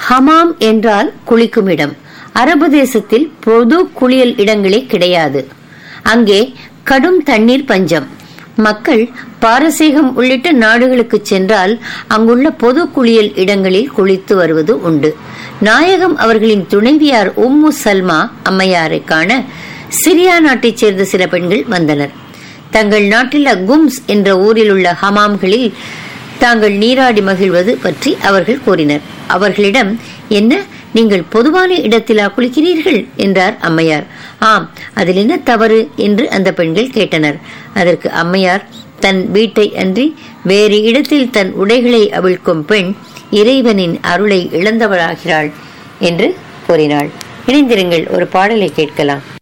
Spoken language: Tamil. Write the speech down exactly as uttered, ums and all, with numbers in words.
ஹமாம் என்றால் குளிக்கும் இடம். அரபு தேசத்தில் பொது குளியல் இடங்களே கிடையாது. அங்கே கடும் தண்ணீர் பஞ்சம். மக்கள் பாரசீகம் உள்ளிட்ட நாடுகளுக்கு சென்றால் அங்குள்ள பொது குளியல் இடங்களில் குளித்து வருவது உண்டு. நாயகம் அவர்களின் துணைவியார் உம்மு சல்மா அம்மையாரை காண சிரியா நாட்டைச் சேர்ந்த சில பெண்கள் வந்தனர். தங்கள் நாட்டில் கும்ஸ் என்ற ஊரில் உள்ள ஹமாம்களில் தாங்கள் நீராடி மகிழ்வது பற்றி அவர்கள் கூறினர். அவர்களிடம், என்ன, நீங்கள் பொதுவான இடத்திலா குளிக்கிறீர்கள் என்றார் அம்மையார். ஆம், அதில் என்ன தவறு என்று அந்த பெண்கள் கேட்டனர். அதற்கு அம்மையார், தன் வீட்டை அன்றி வேறு இடத்தில் தன் உடைகளை அவிழ்க்கும் பெண் இறைவனின் அருளை இழந்தவளாகிறாள் என்று கூறினாள். இணைந்திருங்கள், ஒரு பாடலை கேட்கலாம்.